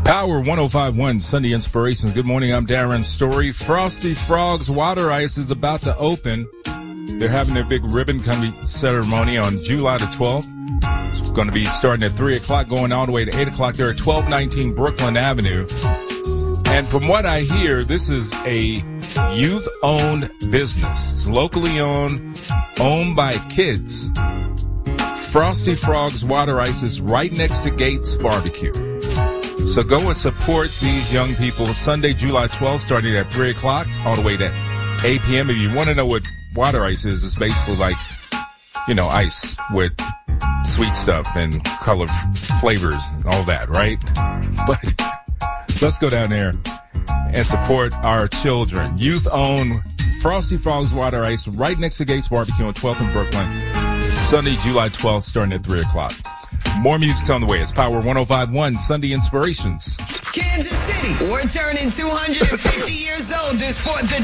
Power 105.1 Sunday Inspirations. Good morning. I'm Darren Story. Frosty Frogs Water Ice is about to open. They're having their big ribbon cutting ceremony on July the 12th. It's going to be starting at 3 o'clock, going all the way to 8 o'clock. They're at 1219 Brooklyn Avenue. And from what I hear, this is a youth-owned business. It's locally owned by kids. Frosty Frogs Water Ice is right next to Gates Barbecue. So go and support these young people. Sunday, July 12th, starting at 3 o'clock, all the way to 8 p.m. If you want to know what water ice is, it's basically like, ice with sweet stuff and color flavors and all that, right? But let's go down there and support our children. Youth-owned Frosty Frogs Water Ice right next to Gates Barbecue on 12th and Brooklyn. Sunday, July 12th, starting at 3 o'clock. More music's on the way. It's Power 105.1 Sunday Inspirations. Kansas City, we're turning 250 years old this 4th of